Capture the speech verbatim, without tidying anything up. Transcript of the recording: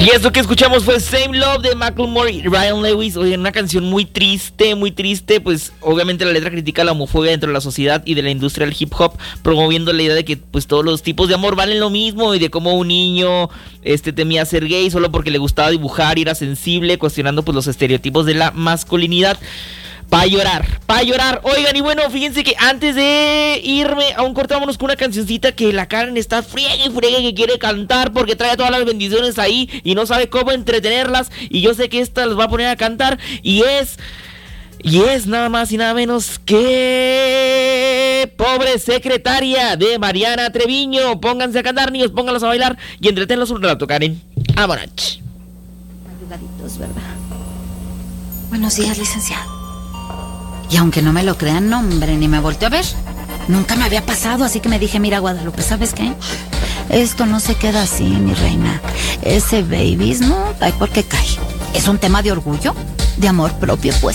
Y esto que escuchamos fue Same Love de Macklemore y Ryan Lewis. Oye, una canción muy triste, muy triste. Pues obviamente la letra critica la homofobia dentro de la sociedad y de la industria del hip hop, promoviendo la idea de que pues todos los tipos de amor valen lo mismo y de cómo un niño este, temía ser gay solo porque le gustaba dibujar y era sensible, cuestionando pues los estereotipos de la masculinidad. Pa' llorar, pa' llorar. Oigan, y bueno, fíjense que antes de irme, aún cortámonos con una cancioncita que la Karen está friegue y friegue que quiere cantar porque trae todas las bendiciones ahí y no sabe cómo entretenerlas. Y yo sé que esta las va a poner a cantar y es... Y es nada más y nada menos que... Pobre Secretaria de Mariana Treviño. Pónganse a cantar, niños, pónganlos a bailar y entretenlos un rato, Karen. Vámonos. Ayudaditos, ¿verdad? Buenos días, licenciado. Y aunque no me lo crean, no, hombre, ni me volteó a ver. Nunca me había pasado, así que me dije, mira, Guadalupe, ¿sabes qué? Esto no se queda así, mi reina. Ese babies, no, cae porque cae. Es un tema de orgullo, de amor propio, pues.